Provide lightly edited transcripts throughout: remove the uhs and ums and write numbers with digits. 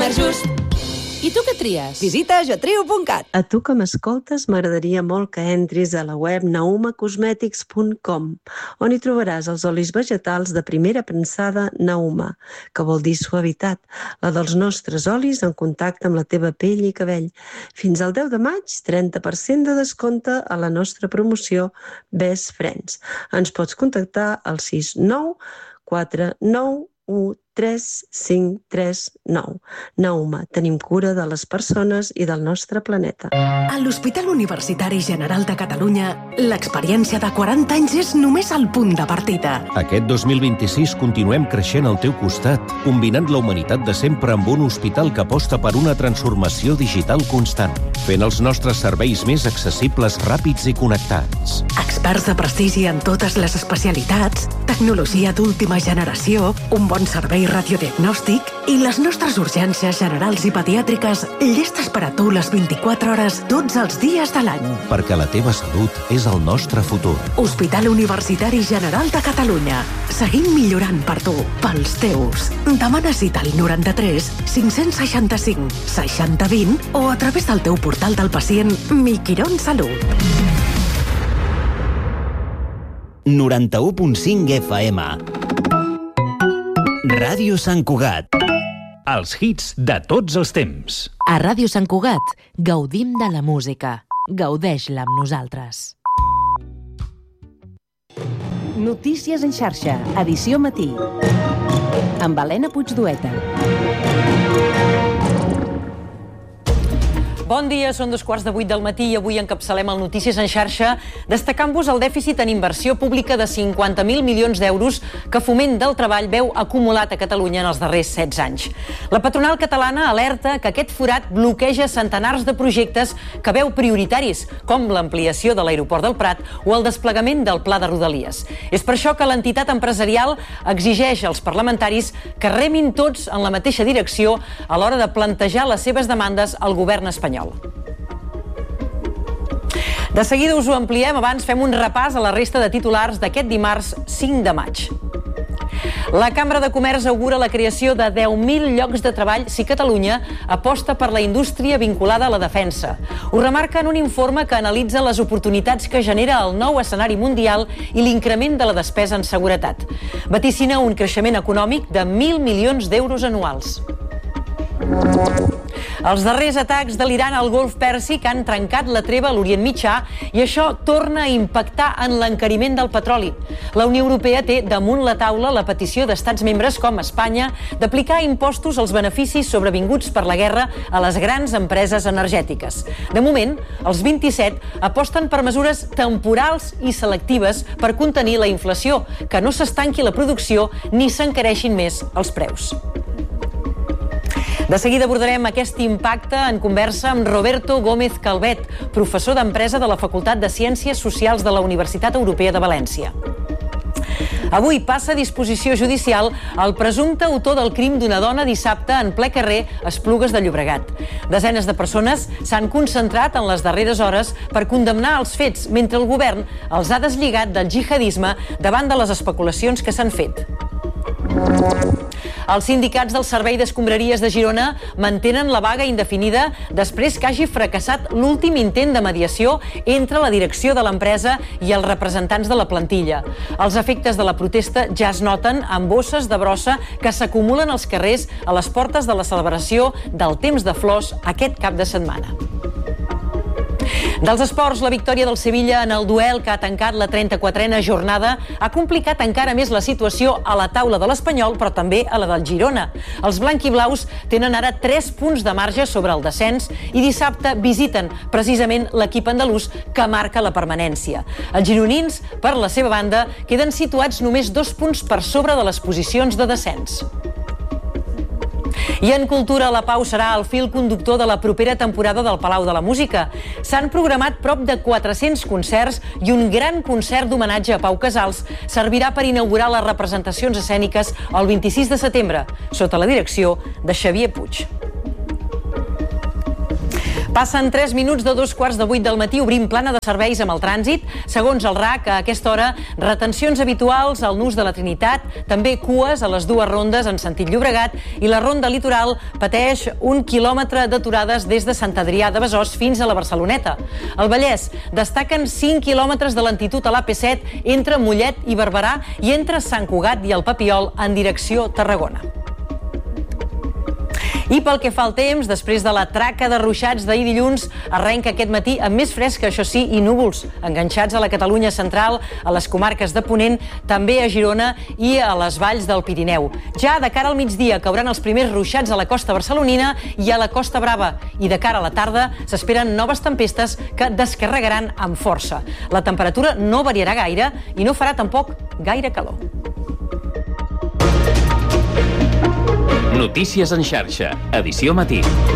comerç just. I tu què tries? Visita jotrio.cat. A tu que m'escoltes, m'agradaria molt que entris a la web naumacosmetics.com, on hi trobaràs els olis vegetals de primera premsada Nauma, que vol dir suavitat, la dels nostres olis en contacte amb la teva pell i cabell. Fins al 10 de maig, 30% de descompte a la nostra promoció Best Friends. Ens pots contactar al 69 49 3539. Nauma, tenim cura de les persones i del nostre planeta. A l'Hospital Universitari General de Catalunya, l'experiència de 40 anys és només el punt de partida. Aquest 2026 continuem creixent al teu costat, combinant la humanitat de sempre amb un hospital que aposta per una transformació digital constant, fent els nostres serveis més accessibles, ràpids i connectats. Experts de prestigi en totes les especialitats, tecnologia d'última generació, un bon servei radiodiagnòstic i les nostres urgències generals i pediàtriques llestes per a tu les 24 hores tots els dies de l'any. Perquè la teva salut és el nostre futur. Hospital Universitari General de Catalunya. Seguim millorant per tu, pels teus. Demana cita al 93 565 6020 o a través del teu portal del pacient Miquirón Salut. 91.5 FM. Ràdio Sant Cugat. Els hits de tots els temps. A Ràdio Sant Cugat gaudim de la música. Gaudeix-la amb nosaltres. Notícies en xarxa, edició matí. Amb Helena Puigdueta. Bon dia, són 2:15 del matí i avui encapçalem el Notícies en xarxa destacant-vos el dèficit en inversió pública de 50.000 milions d'euros que Foment del Treball veu acumulat a Catalunya en els darrers 16 anys. La patronal catalana alerta que aquest forat bloqueja centenars de projectes que veu prioritaris, com l'ampliació de l'aeroport del Prat o el desplegament del Pla de Rodalies. És per això que l'entitat empresarial exigeix als parlamentaris que remin tots en la mateixa direcció a l'hora de plantejar les seves demandes al govern espanyol. De seguida us ho ampliem, abans fem un repàs a la resta de titulars d'aquest dimarts 5 de maig. La Cambra de Comerç augura la creació de 10.000 llocs de treball si Catalunya aposta per la indústria vinculada a la defensa. Ho remarca en un informe que analitza les oportunitats que genera el nou escenari mundial i l'increment de la despesa en seguretat. Vaticina un creixement econòmic de 1.000 milions d'euros anuals. Els darrers atacs de l'Iran al Golf Pèrsic han trencat la treva a l'Orient Mitjà i això torna a impactar en l'encariment del petroli. La Unió Europea té damunt la taula la petició d'estats membres com Espanya d'aplicar impostos als beneficis sobrevinguts per la guerra a les grans empreses energètiques. De moment, els 27 aposten per mesures temporals i selectives per contenir la inflació, que no s'estanqui la producció ni s'encareixin més els preus. De seguida abordarem aquest impacte en conversa amb Roberto Gómez Calvet, professor d'Empresa de la Facultat de Ciències Socials de la Universitat Europea de València. Avui passa a disposició judicial el presumpte autor del crim d'una dona dissabte en ple carrer a Esplugues de Llobregat. Desenes de persones s'han concentrat en les darreres hores per condemnar els fets, mentre el govern els ha deslligat del jihadisme davant de les especulacions que s'han fet. Els sindicats del Servei d'Escombraries de Girona mantenen la vaga indefinida després que hagi fracassat l'últim intent de mediació entre la direcció de l'empresa i els representants de la plantilla. Els efectes de la protesta ja es noten amb bosses de brossa que s'acumulen als carrers a les portes de la celebració del Temps de Flors aquest cap de setmana. Dels esports, la victòria del Sevilla en el duel que ha tancat la 34a jornada ha complicat encara més la situació a la taula de l'Espanyol, però també a la del Girona. Els blanquiblaus tenen ara 3 punts de marge sobre el descens i dissabte visiten precisament l'equip andalús que marca la permanència. Els gironins, per la seva banda, queden situats només 2 punts per sobre de les posicions de descens. I en cultura, la Pau serà el fil conductor de la propera temporada del Palau de la Música. S'han programat prop de 400 concerts i un gran concert d'homenatge a Pau Casals servirà per inaugurar les representacions escèniques el 26 de setembre, sota la direcció de Xavier Puig. Passen 3 minuts de 2:15 del matí, obrim plana de serveis amb el trànsit. Segons el RAC, a aquesta hora, retencions habituals al Nus de la Trinitat, també cues a les dues rondes en sentit Llobregat, i la ronda litoral pateix 1 quilòmetre d'aturades des de Sant Adrià de Besòs fins a la Barceloneta. Al Vallès destaquen 5 quilòmetres de lentitud a l'AP7 entre Mollet i Barberà i entre Sant Cugat i el Papiol en direcció Tarragona. I pel que fa al temps, després de la traca de ruixats d'ahir dilluns, arrenca aquest matí amb més fresca, això sí, i núvols, enganxats a la Catalunya central, a les comarques de Ponent, també a Girona i a les valls del Pirineu. Ja de cara al migdia cauran els primers ruixats a la costa barcelonina i a la Costa Brava, i de cara a la tarda s'esperen noves tempestes que descarregaran amb força. La temperatura no variarà gaire i no farà tampoc gaire calor. Notícies en xarxa, edició matí.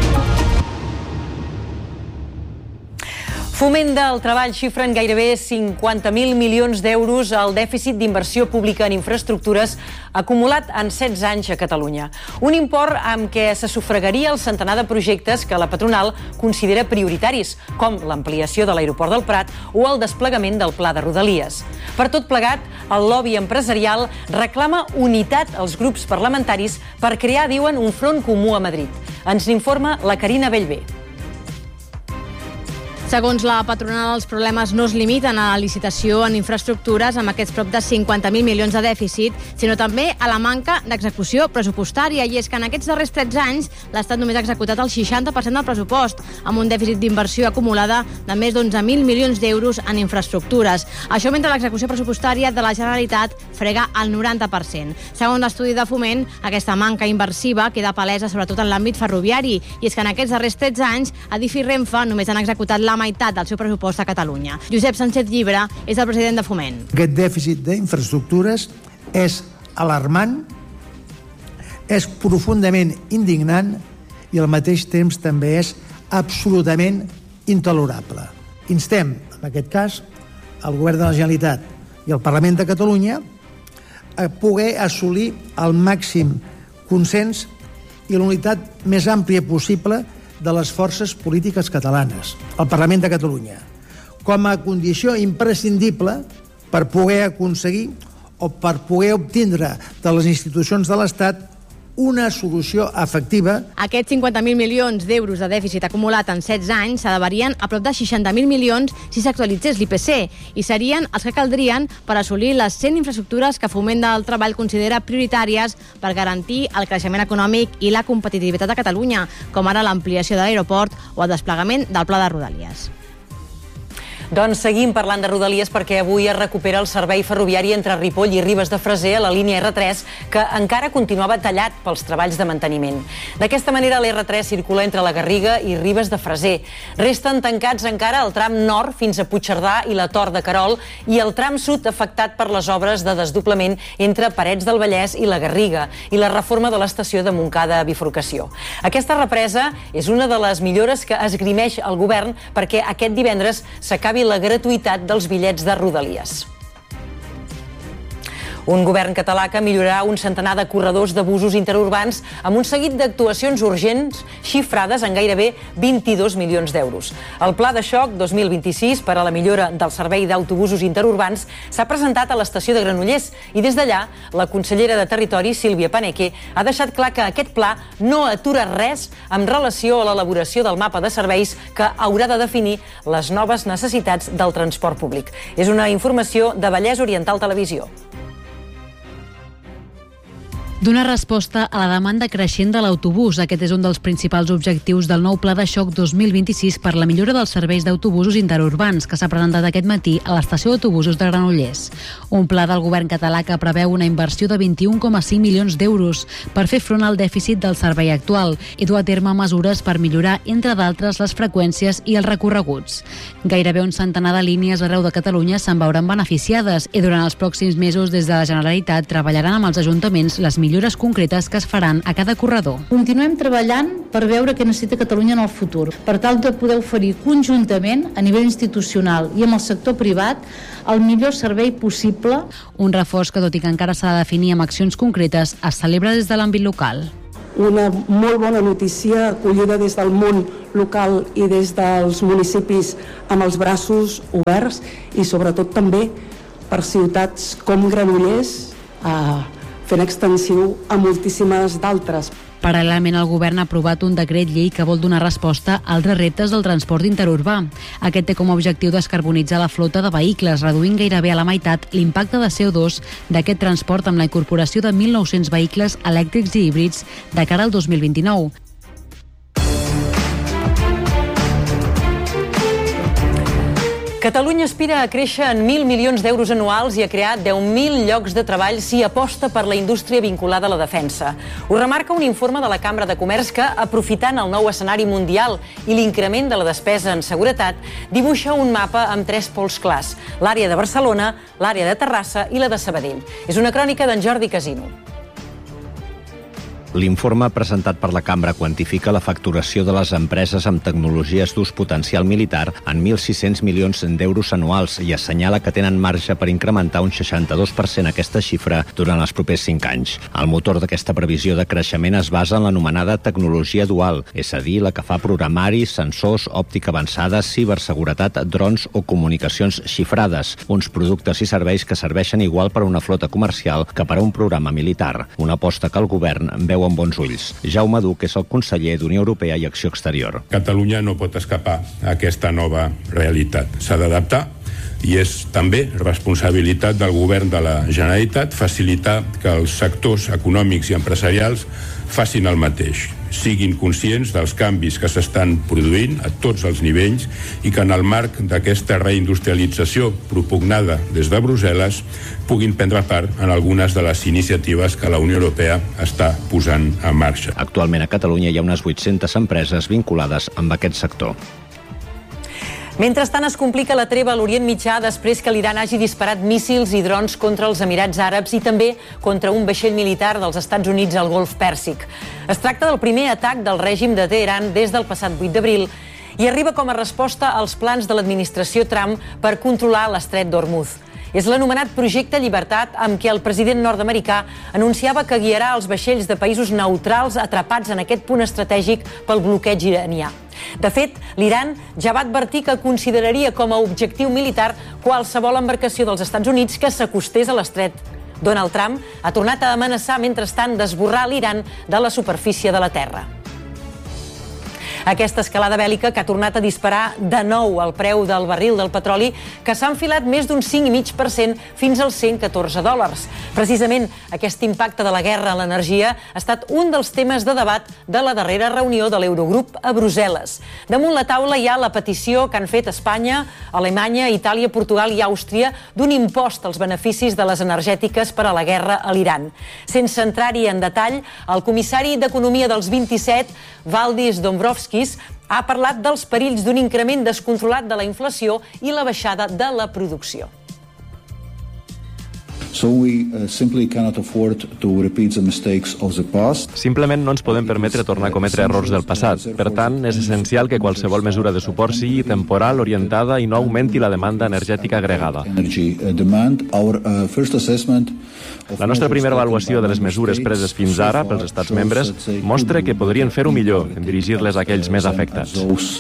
Foment del Treball xifren gairebé 50.000 milions d'euros al dèficit d'inversió pública en infraestructures acumulat en 16 anys a Catalunya. Un import amb què se sufragaria el centenar de projectes que la patronal considera prioritaris, com l'ampliació de l'aeroport del Prat o el desplegament del Pla de Rodalies. Per tot plegat, el lobby empresarial reclama unitat als grups parlamentaris per crear, diuen, un front comú a Madrid. Ens n'informa la Carina Bellver. Segons la patronal, els problemes no es limiten a la licitació en infraestructures amb aquests prop de 50.000 milions de dèficit, sinó també a la manca d'execució pressupostària. I és que en aquests darrers 13 anys l'Estat només ha executat el 60% del pressupost, amb un dèficit d'inversió acumulada de més d'11.000 milions d'euros en infraestructures. Això mentre l'execució pressupostària de la Generalitat frega el 90%. Segons l'estudi de Foment, aquesta manca inversiva queda palesa sobretot en l'àmbit ferroviari. I és que en aquests darrers 13 anys, Adif i Renfe només han executat la meitat del seu pressupost a Catalunya. Josep Sánchez Llibre és el president de Foment. Aquest dèficit d'infraestructures és alarmant, és profundament indignant i al mateix temps també és absolutament intolerable. Instem, en aquest cas, el Govern de la Generalitat i el Parlament de Catalunya a poder assolir el màxim consens i la unitat més àmplia possible de les forces polítiques catalanes, el Parlament de Catalunya, com a condició imprescindible per poder aconseguir o per poder obtindre de les institucions de l'Estat una solució efectiva. Aquests 50.000 milions d'euros de dèficit acumulat en 16 anys s'elevarien a prop de 60.000 milions si s'actualitzés l'IPC i serien els que caldrien per assolir les 100 infraestructures que Foment del Treball considera prioritàries per garantir el creixement econòmic i la competitivitat de Catalunya, com ara l'ampliació de l'aeroport o el desplegament del Pla de Rodalies. Doncs seguim parlant de Rodalies perquè avui es recupera el servei ferroviari entre Ripoll i Ribes de Freser a la línia R3, que encara continuava tallat pels treballs de manteniment. D'aquesta manera, l'R3 circula entre la Garriga i Ribes de Freser. Resten tancats encara el tram nord fins a Puigcerdà i la Tor de Querol i el tram sud afectat per les obres de desdoblament entre Parets del Vallès i la Garriga i la reforma de l'estació de Montcada a bifurcació. Aquesta represa és una de les millores que esgrimeix el govern perquè aquest divendres s'acabi la gratuïtat dels bitllets de Rodalies. Un govern català que millorarà un centenar de corredors de busos interurbans amb un seguit d'actuacions urgents xifrades en gairebé 22 milions d'euros. El Pla de Xoc 2026 per a la millora del servei d'autobusos interurbans s'ha presentat a l'estació de Granollers i des d'allà la consellera de Territori, Sílvia Paneque, ha deixat clar que aquest pla no atura res en relació a l'elaboració del mapa de serveis que haurà de definir les noves necessitats del transport públic. És una informació de Vallès Oriental Televisió. Donar resposta a la demanda creixent de l'autobús. Aquest és un dels principals objectius del nou Pla de Xoc 2026 per la millora dels serveis d'autobusos interurbans que s'ha presentat aquest matí a l'estació d'autobusos de Granollers. Un pla del govern català que preveu una inversió de 21,5 milions d'euros per fer front al dèficit del servei actual i dur a terme mesures per millorar, entre d'altres, les freqüències i els recorreguts. Gairebé un centenar de línies arreu de Catalunya se'n veuran beneficiades i durant els pròxims mesos des de la Generalitat treballaran amb els ajuntaments les millores concretes que es faran a cada corredor. Continuem treballant per veure què necessita Catalunya en el futur, per tal de poder oferir conjuntament a nivell institucional i amb el sector privat el millor servei possible. Un reforç que, tot i que encara s'ha de definir amb accions concretes, es celebra des de l'àmbit local. una molt bona notícia acollida des del món local i des dels municipis amb els braços oberts i sobretot també per ciutats com Granollers fent extensiu a moltíssimes d'altres. Paral·lelament, el govern ha aprovat un decret llei que vol donar resposta a altres reptes del transport interurbà. Aquest té com a objectiu descarbonitzar la flota de vehicles, reduint gairebé a la meitat l'impacte de CO2 d'aquest transport amb la incorporació de 1.900 vehicles elèctrics i híbrids de cara al 2029. Catalunya aspira a créixer en 1.000 milions d'euros anuals i a crear 10.000 llocs de treball si aposta per la indústria vinculada a la defensa. Ho remarca un informe de la Cambra de Comerç que, aprofitant el nou escenari mundial i l'increment de la despesa en seguretat, dibuixa un mapa amb 3 pols clars: l'àrea de Barcelona, l'àrea de Terrassa i la de Sabadell. És una crònica d'en Jordi Casino. L'informe presentat per la Cambra quantifica la facturació de les empreses amb tecnologies d'ús potencial militar en 1.600 milions d'euros anuals i assenyala que tenen marge per incrementar un 62% aquesta xifra durant els propers 5 anys. El motor d'aquesta previsió de creixement es basa en l'anomenada tecnologia dual, és a dir, la que fa programari, sensors, òptica avançada, ciberseguretat, drons o comunicacions xifrades, uns productes i serveis que serveixen igual per a una flota comercial que per a un programa militar, una aposta que el govern veu amb bons ulls. Jaume Duch és el conseller d'Unió Europea i Acció Exterior. Catalunya no pot escapar a aquesta nova realitat. S'ha d'adaptar i és també responsabilitat del govern de la Generalitat facilitar que els sectors econòmics i empresarials facin el mateix, siguin conscients dels canvis que s'estan produint a tots els nivells i que en el marc d'aquesta reindustrialització propugnada des de Brussel·les puguin prendre part en algunes de les iniciatives que la Unió Europea està posant en marxa. Actualment a Catalunya hi ha unes 800 empreses vinculades amb aquest sector. Mentrestant, es complica la treva a l'Orient Mitjà després que l'Iran hagi disparat míssils i drons contra els Emirats Àrabs i també contra un vaixell militar dels Estats Units al Golf Pèrsic. Es tracta del primer atac del règim de Teheran des del passat 8 d'abril i arriba com a resposta als plans de l'administració Trump per controlar l'estret d'Hormuz. És l'anomenat Projecte Llibertat amb què el president nord-americà anunciava que guiarà els vaixells de països neutrals atrapats en aquest punt estratègic pel bloqueig iranià. De fet, l'Iran ja va advertir que consideraria com a objectiu militar qualsevol embarcació dels Estats Units que s'acostés a l'estret. Donald Trump ha tornat a amenaçar mentrestant d'esborrar l'Iran de la superfície de la terra. Aquesta escalada bèl·lica que ha tornat a disparar de nou el preu del barril del petroli, que s'ha enfilat més d'un 5,5% fins als $114. Precisament aquest impacte de la guerra a l'energia ha estat un dels temes de debat de la darrera reunió de l'Eurogrup a Brussel·les. Damunt la taula hi ha la petició que han fet Espanya, Alemanya, Itàlia, Portugal i Àustria d'un impost als beneficis de les energètiques per a la guerra a l'Iran. Sense entrar-hi en detall, el comissari d'Economia dels 27, Valdis Dombrovskis, ha parlat dels perills d'un increment descontrolat de la inflació i la baixada de la producció. Simplement no ens podem permetre tornar a cometre errors del passat. Per tant, és essencial que qualsevol mesura de suport sigui temporal, orientada i no augmenti la demanda energètica agregada. La nostra primera avaluació de les mesures preses fins ara pels estats membres mostra que podrien fer-ho millor en dirigir-les a aquells més afectats.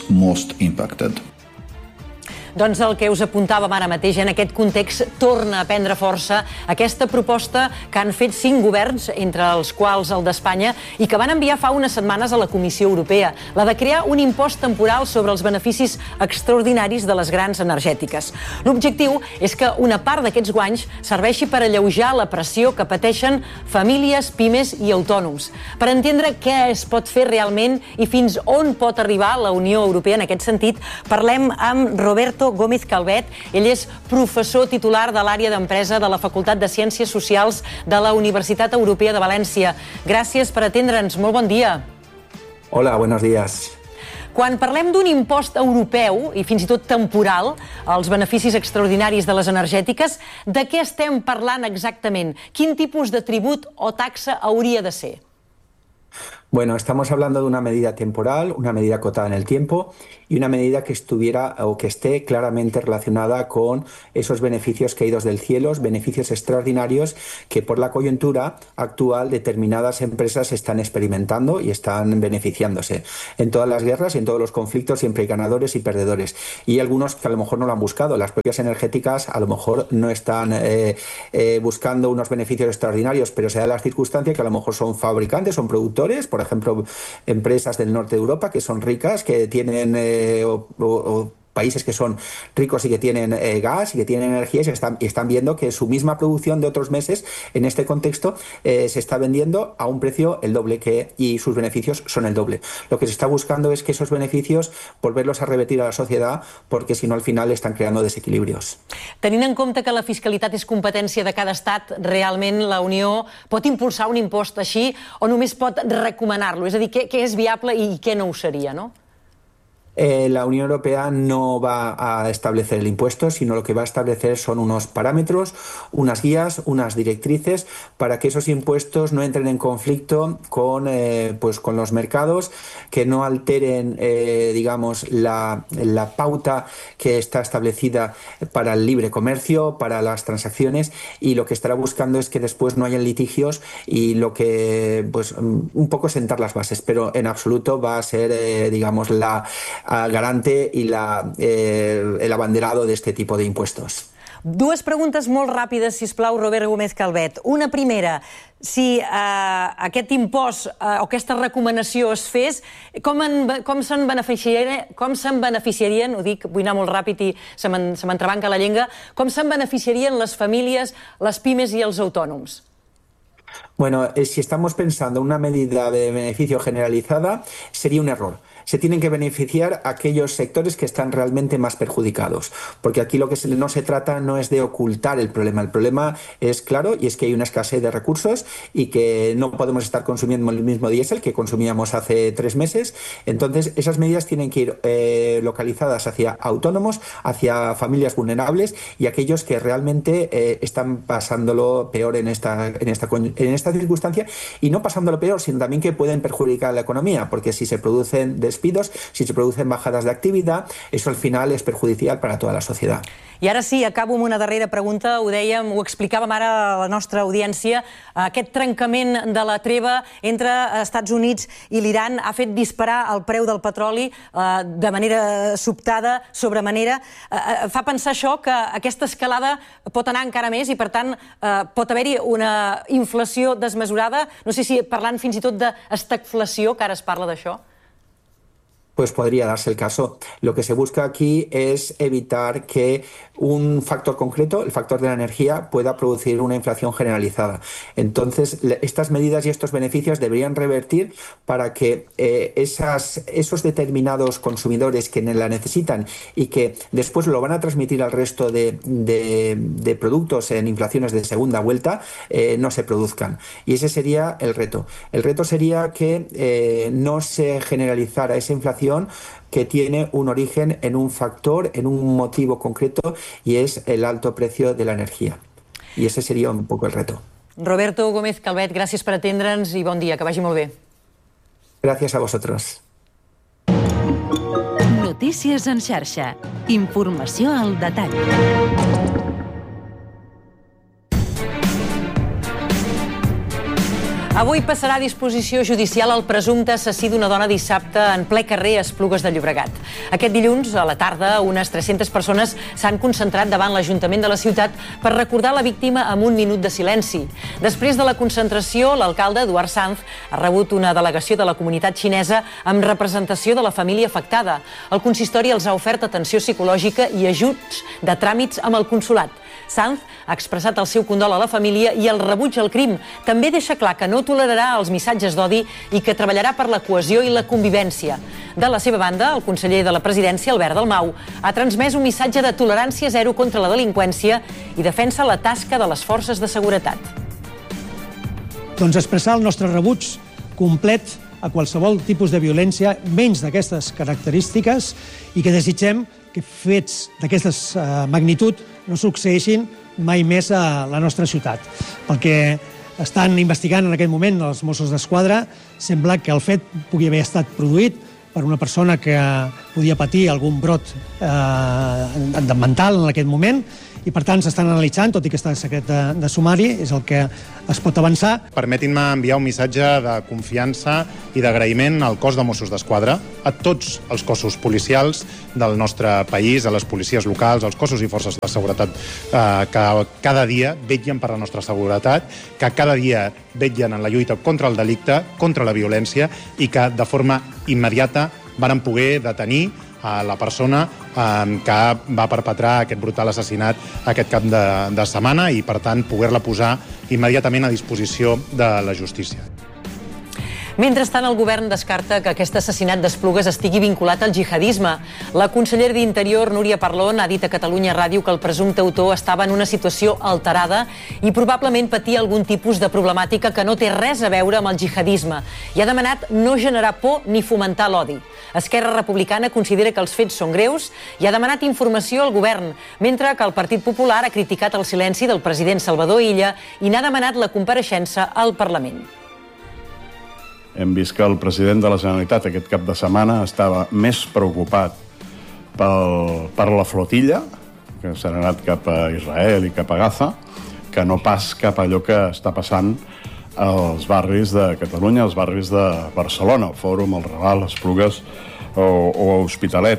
Doncs el que us apuntàvem ara mateix, en aquest context torna a prendre força aquesta proposta que han fet 5 governs, entre els quals el d'Espanya, i que van enviar fa unes setmanes a la Comissió Europea, la de crear un impost temporal sobre els beneficis extraordinaris de les grans energètiques. L'objectiu és que una part d'aquests guanys serveixi per alleujar la pressió que pateixen famílies, pimes i autònoms. Per entendre què es pot fer realment i fins on pot arribar la Unió Europea en aquest sentit, parlem amb Roberto Gómez Calvet. Ell és professor titular de l'àrea d'empresa de la Facultat de Ciències Socials de la Universitat Europea de València. Gràcies per atendre'ns. Molt bon dia. Hola, buenos días. Quan parlem d'un impost europeu, i fins i tot temporal, als beneficis extraordinaris de les energètiques, de què estem parlant exactament? Quin tipus de tribut o taxa hauria de ser? Bueno, estamos hablando de una medida temporal, una medida acotada en el tiempo y una medida que estuviera o que esté claramente relacionada con esos beneficios caídos del cielo, beneficios extraordinarios que por la coyuntura actual determinadas empresas están experimentando y están beneficiándose. En todas las guerras y en todos los conflictos siempre hay ganadores y perdedores. Y algunos que a lo mejor no lo han buscado. Las propias energéticas a lo mejor no están buscando unos beneficios extraordinarios, pero se da la circunstancia que a lo mejor son fabricantes, son productores, por ejemplo, empresas del norte de Europa que son ricas, que tienen o países que son ricos y que tienen gas y que tienen energía y están viendo que su misma producción de otros meses en este contexto se está vendiendo a un precio el doble y sus beneficios son el doble. Lo que se está buscando es que esos beneficios volverlos a revertir a la sociedad, porque si no al final están creando desequilibrios. Tenint en compte que la fiscalitat és competència de cada estat, realment la Unió pot impulsar un impost així o només pot recomanar-lo? És a dir, què és viable i què no ho seria, no? La Unión Europea no va a establecer el impuesto, sino lo que va a establecer son unos parámetros, unas guías, unas directrices para que esos impuestos no entren en conflicto con los mercados, que no alteren digamos la pauta que está establecida para el libre comercio, para las transacciones, y lo que estará buscando es que después no haya litigios y lo que un poco sentar las bases, pero en absoluto va a ser digamos la garante i el abanderado d'este tipus d'impuestos. Dues preguntes molt ràpides, sisplau, Robert Gómez Calvet. Una primera, si aquest impost o aquesta recomanació es fes, com se'n beneficiarien, ho dic, vull anar molt ràpid i se m'entrebanca la llengua, com se'n beneficiarien les famílies, les pimes i els autònoms? Bueno, si estamos pensando en una medida de beneficio generalizada, sería un error. Se tienen que beneficiar aquellos sectores que están realmente más perjudicados, porque aquí lo que no se trata no es de ocultar el problema es claro, y es que hay una escasez de recursos y que no podemos estar consumiendo el mismo diésel que consumíamos hace 3 meses. Entonces esas medidas tienen que ir localizadas hacia autónomos, hacia familias vulnerables y aquellos que realmente están pasándolo peor en esta circunstancia, y no pasándolo peor, sino también que pueden perjudicar la economía, porque si se producen despidos, si se producen bajadas de actividad, eso al final és perjudicial per a tota la societat. I ara sí, acabo amb una darrera pregunta. Ho dèiem, ho explicàvem ara a la nostra audiència. Aquest trencament de la treva entre Estats Units i l'Iran ha fet disparar el preu del petroli de manera sobtada, sobremanera. Fa pensar això que aquesta escalada pot anar encara més i, per tant, pot haver-hi una inflació desmesurada. No sé si parlant fins i tot d'estagflació, que ara es parla d'això. Pues podría darse el caso. Lo que se busca aquí es evitar que un factor concreto, el factor de la energía, pueda producir una inflación generalizada. Entonces, estas medidas y estos beneficios deberían revertir para que esos determinados consumidores que la necesitan y que después lo van a transmitir al resto de productos en inflaciones de segunda vuelta, no se produzcan. Y ese sería el reto. El reto sería que no se generalizara esa inflación que tiene un origen en un factor, en un motivo concreto, y es el alto precio de la energía. Y ese sería un poco el reto. Roberto Gómez Calvet, gràcies per atendre'ns i bon dia, que vagi molt bé. Gràcies a vosotros. Notícies en xarxa. Informació al detall. Avui passarà a disposició judicial el presumpte assassí d'una dona dissabte en ple carrer a Esplugues de Llobregat. Aquest dilluns, a la tarda, unes 300 persones s'han concentrat davant l'Ajuntament de la ciutat per recordar la víctima amb un minut de silenci. Després de la concentració, l'alcalde, Eduard Sanz, ha rebut una delegació de la comunitat xinesa amb representació de la família afectada. El consistori els ha ofert atenció psicològica i ajuts de tràmits amb el consolat. Sanz ha expressat el seu condol a la família i el rebuig al crim. També deixa clar que no tolerarà els missatges d'odi i que treballarà per la cohesió i la convivència. De la seva banda, el conseller de la Presidència, Albert Dalmau, ha transmès un missatge de tolerància zero contra la delinqüència i defensa la tasca de les forces de seguretat. Doncs expressar el nostre rebuig complet a qualsevol tipus de violència, menys d'aquestes característiques, i que desitgem que fets d'aquesta magnitud no succeeixin mai més a la nostra ciutat. Perquè estan investigant en aquest moment els Mossos d'Esquadra. Sembla que el fet pugui haver estat produït per una persona que podia patir algun brot mental en aquest moment, i per tant s'estan analitzant, tot i que està en secret de sumari, és el que es pot avançar. Permetin-me enviar un missatge de confiança i d'agraïment al cos de Mossos d'Esquadra, a tots els cossos policials del nostre país, a les policies locals, als cossos i forces de seguretat que cada dia vetllen per la nostra seguretat, que cada dia vetllen en la lluita contra el delicte, contra la violència, i que de forma immediata varen poder detenir a la persona que va perpetrar aquest brutal assassinat aquest cap de setmana i, per tant, poder-la posar immediatament a disposició de la justícia. Mentrestant, el govern descarta que aquest assassinat d'Esplugues estigui vinculat al jihadisme. La consellera d'Interior, Núria Parlon, ha dit a Catalunya Ràdio que el presumpte autor estava en una situació alterada i probablement patia algun tipus de problemàtica que no té res a veure amb el jihadisme i ha demanat no generar por ni fomentar l'odi. Esquerra Republicana considera que els fets són greus i ha demanat informació al govern, mentre que el Partit Popular ha criticat el silenci del president Salvador Illa i n'ha demanat la compareixença al Parlament. Hem vist que el president de la Generalitat aquest cap de setmana estava més preocupat per la flotilla, que s'ha anat cap a Israel i cap a Gaza, que no pas cap a allò que està passant als barris de Catalunya, als barris de Barcelona, el Fòrum, el Raval, Esplugues o Hospitalet.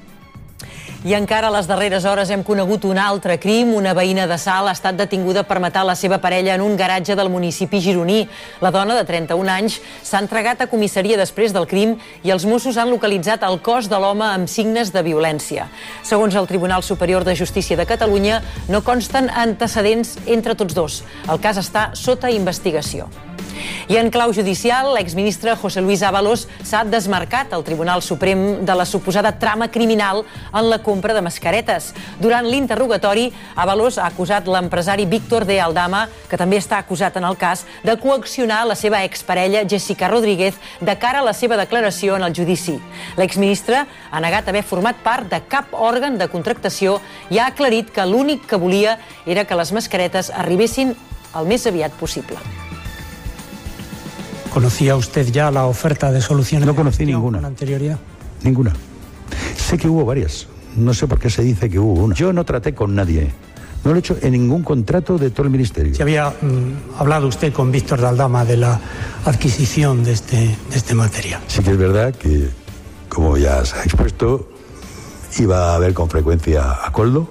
I encara a les darreres hores hem conegut un altre crim. Una veïna de Salt ha estat detinguda per matar la seva parella en un garatge del municipi gironí. La dona, de 31 anys, s'ha entregat a comissaria després del crim i els Mossos han localitzat el cos de l'home amb signes de violència. Segons el Tribunal Superior de Justícia de Catalunya, no consten antecedents entre tots dos. El cas està sota investigació. I en clau judicial, l'exministre José Luis Ábalos s'ha desmarcat al Tribunal Suprem de la suposada trama criminal en la compra de mascaretes. Durant l'interrogatori, Ábalos ha acusat l'empresari Víctor de Aldama, que també està acusat en el cas, de coaccionar la seva exparella Jessica Rodríguez de cara a la seva declaració en el judici. L'exministre ha negat haver format part de cap òrgan de contractació i ha aclarit que l'únic que volia era que les mascaretes arribessin el més aviat possible. ¿Conocía usted ya la oferta de soluciones? No conocí ninguna. ¿Con anterioridad? Ninguna. Sé que hubo varias. No sé por qué se dice que hubo una. Yo no traté con nadie. No lo he hecho en ningún contrato de todo el ministerio. ¿Se había hablado usted con Víctor de Aldama de la adquisición de este material? Sí que es verdad que, como ya se ha expuesto, iba a ver con frecuencia a Coldo.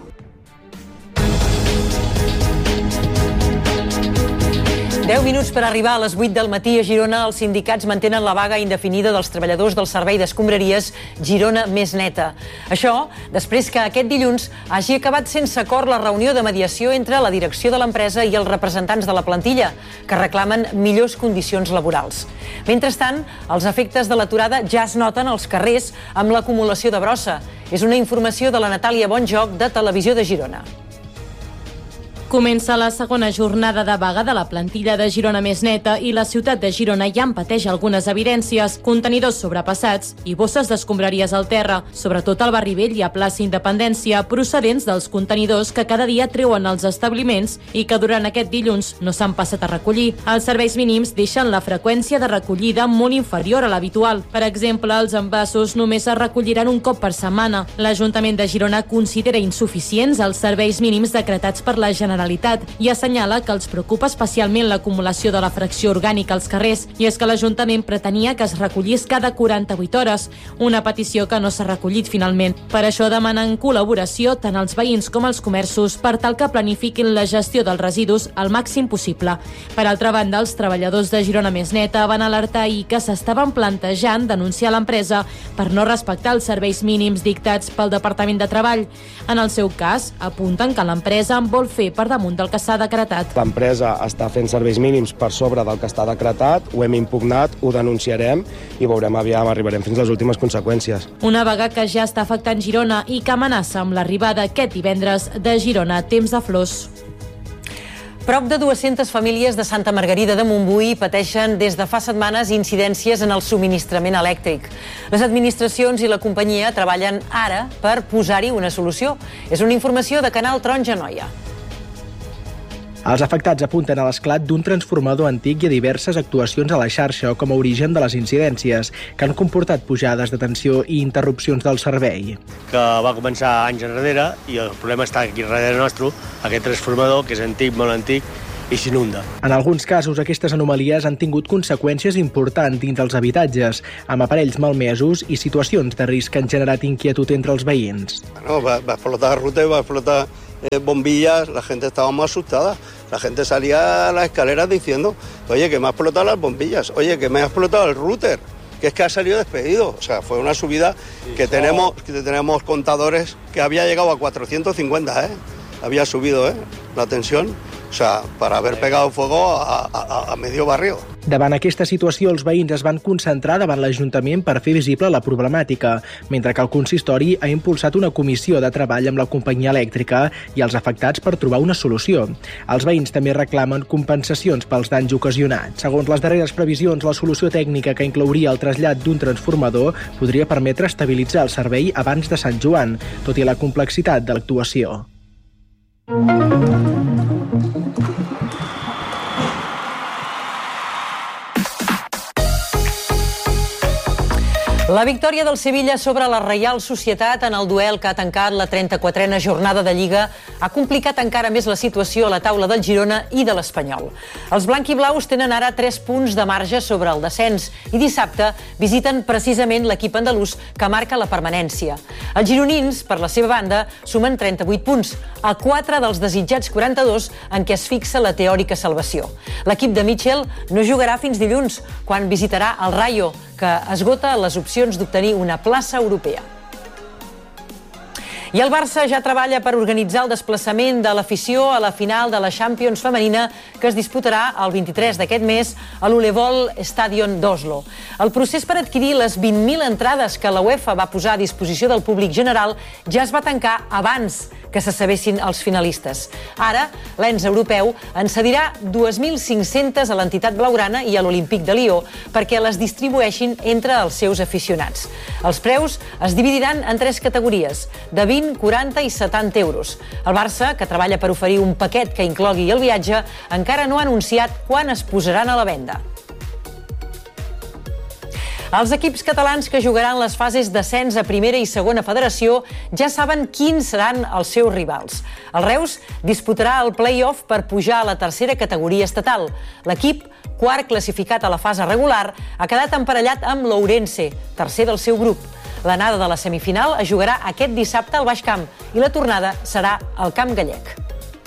10 minuts per arribar a les 8 del matí a Girona. Els sindicats mantenen la vaga indefinida dels treballadors del servei d'escombraries Girona Més Neta. Això després que aquest dilluns hagi acabat sense acord la reunió de mediació entre la direcció de l'empresa i els representants de la plantilla, que reclamen millors condicions laborals. Mentrestant, els efectes de l'aturada ja es noten als carrers amb l'acumulació de brossa. És una informació de la Natàlia Bonjoc, de Televisió de Girona. Comença la segona jornada de vaga de la plantilla de Girona Més Neta i la ciutat de Girona ja en pateix algunes evidències, contenidors sobrepassats i bosses d'escombraries al terra, sobretot al barri vell i a plaça Independència, procedents dels contenidors que cada dia treuen als establiments i que durant aquest dilluns no s'han passat a recollir. Els serveis mínims deixen la freqüència de recollida molt inferior a l'habitual. Per exemple, els envasos només es recolliran un cop per setmana. L'Ajuntament de Girona considera insuficients els serveis mínims decretats per la Generalitat i assenyala que els preocupa especialment l'acumulació de la fracció orgànica als carrers, i és que l'Ajuntament pretenia que es recollís cada 48 hores, una petició que no s'ha recollit finalment. Per això demanen col·laboració tant als veïns com als comerços per tal que planifiquin la gestió dels residus al màxim possible. Per altra banda, els treballadors de Girona Més Neta van alertar ahir que s'estaven plantejant denunciar l'empresa per no respectar els serveis mínims dictats pel Departament de Treball. En el seu cas, apunten que l'empresa en vol fer per damunt del que s'ha decretat. L'empresa està fent serveis mínims per sobre del que està decretat, ho hem impugnat, ho denunciarem i veurem aviam, arribarem fins a les últimes conseqüències. Una vaga que ja està afectant Girona i que amenaça amb l'arribada aquest divendres de Girona Temps de Flors. Prop de 200 famílies de Santa Margarida de Montbui pateixen des de fa setmanes incidències en el subministrament elèctric. Les administracions i la companyia treballen ara per posar-hi una solució. És una informació de Canal Taronja Noia. Els afectats apunten a l'esclat d'un transformador antic i a diverses actuacions a la xarxa com a origen de les incidències, que han comportat pujades de tensió i interrupcions del servei. Que va començar anys enrere i el problema està aquí darrere nostre, aquest transformador, que és antic, molt antic, i s'inunda. En alguns casos, aquestes anomalies han tingut conseqüències importants dins dels habitatges, amb aparells malmesos i situacions de risc que han generat inquietud entre els veïns. Va explotar router, va explotar bombillas, la gente estaba muy asustada. La gente salía a las escaleras diciendo, oye, que me ha explotado las bombillas, oye, que me ha explotado el router, que es que ha salido despedido. O sea, fue una subida que tenemos contadores que había llegado a 450, había subido la tensión. O sea, para haver pegat fuego a medio barrio. Davant aquesta situació, els veïns es van concentrar davant l'Ajuntament per fer visible la problemàtica, mentre que el consistori ha impulsat una comissió de treball amb la companyia elèctrica i els afectats per trobar una solució. Els veïns també reclamen compensacions pels danys ocasionats. Segons les darreres previsions, la solució tècnica que inclouria el trasllat d'un transformador podria permetre estabilitzar el servei abans de Sant Joan, tot i la complexitat de l'actuació. La victòria del Sevilla sobre la Reial Societat en el duel que ha tancat la 34a jornada de Lliga ha complicat encara més la situació a la taula del Girona i de l'Espanyol. Els blanquiblaus tenen ara 3 punts de marge sobre el descens i dissabte visiten precisament l'equip andalús que marca la permanència. Els gironins, per la seva banda, sumen 38 punts, a 4 dels desitjats 42 en què es fixa la teòrica salvació. L'equip de Michel no jugarà fins dilluns, quan visitarà el Rayo, que esgota les opcions d'obtenir una plaça europea. I el Barça ja treballa per organitzar el desplaçament de l'afició a la final de la Champions femenina que es disputarà el 23 d'aquest mes a l'Ulevol Stadion d'Oslo. El procés per adquirir les 20.000 entrades que la UEFA va posar a disposició del públic general ja es va tancar abans que se sabessin els finalistes. Ara, l'ens europeu en cedirà 2.500 a l'entitat blaugrana i a l'Olímpic de Lió perquè les distribueixin entre els seus aficionats. Els preus es dividiran en 3 categories, de 20, 40 i 70 euros. El Barça, que treballa per oferir un paquet que inclogui el viatge, encara no ha anunciat quan es posaran a la venda. Els equips catalans que jugaran les fases d'ascens a primera i segona federació ja saben quins seran els seus rivals. El Reus disputarà el play-off per pujar a la tercera categoria estatal. L'equip, quart classificat a la fase regular, ha quedat emparellat amb l'Ourense, tercer del seu grup. L'anada de la semifinal es jugarà aquest dissabte al Baix Camp i la tornada serà al Camp Gallec.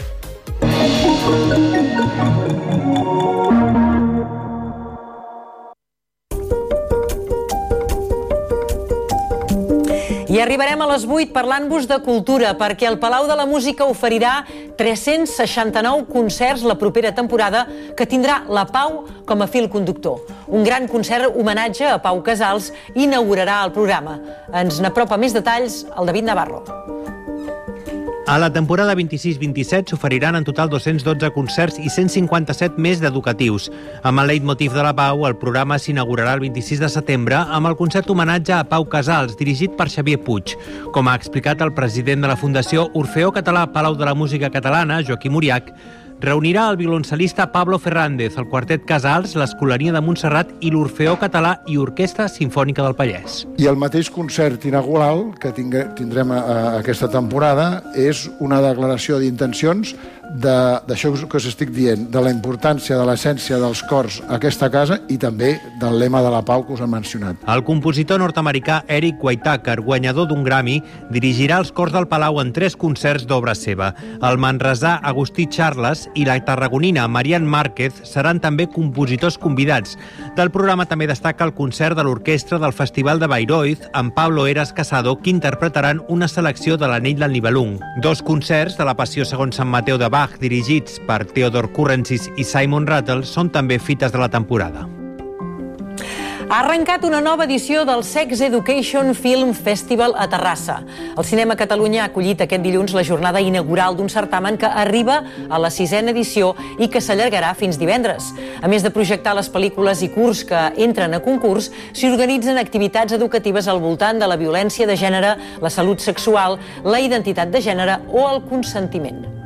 I arribarem a les 8 parlant-vos de cultura, perquè el Palau de la Música oferirà 369 concerts la propera temporada que tindrà la Pau com a fil conductor. Un gran concert homenatge a Pau Casals inaugurarà el programa. Ens n'apropa més detalls el David Navarro. A la temporada 26-27 s'oferiran en total 212 concerts i 157 més d'educatius. Amb el leitmotiv de la Pau, el programa s'inaugurarà el 26 de setembre amb el concert homenatge a Pau Casals, dirigit per Xavier Puig. Com ha explicat el president de la Fundació Orfeó Català Palau de la Música Catalana, Joaquim Uriach, reunirà el violoncel·lista Pablo Fernández, el quartet Casals, l'Escolania de Montserrat i l'Orfeó Català i Orquestra Simfònica del Pallès. I el mateix concert inaugural que tindrem aquesta temporada és una declaració d'intencions d'això que us estic dient, de la importància de l'essència dels cors a aquesta casa i també del lema de la Pau que us he mencionat. El compositor nord-americà Eric Whitaker, guanyador d'un Grammy, dirigirà els cors del Palau en 3 concerts d'obra seva. El manresà Agustí Charles i la tarragonina Marian Márquez seran també compositors convidats. Del programa també destaca el concert de l'orquestra del Festival de Bayreuth amb Pablo Eras Casado, que interpretaran una selecció de l'Anell del Nibelung. 2 concerts de la Passió segons Sant Mateu de Bach, dirigits per Theodor Kurensis i Simon Rattle, són també fites de la temporada. Ha arrencat una nova edició del Sex Education Film Festival a Terrassa. El Cinema Catalunya ha acollit aquest dilluns la jornada inaugural d'un certamen que arriba a la 6a edició i que s'allargarà fins divendres. A més de projectar les pel·lícules i curts que entren a concurs, s'hi organitzen activitats educatives al voltant de la violència de gènere, la salut sexual, la identitat de gènere o el consentiment.